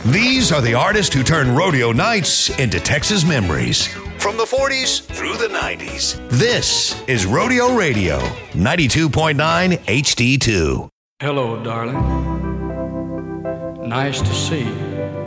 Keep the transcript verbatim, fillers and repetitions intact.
These are the artists who turned rodeo nights into Texas memories. From the forties through the nineties. This is Rodeo Radio, ninety-two point nine H D two. Hello, darling. Nice to see you.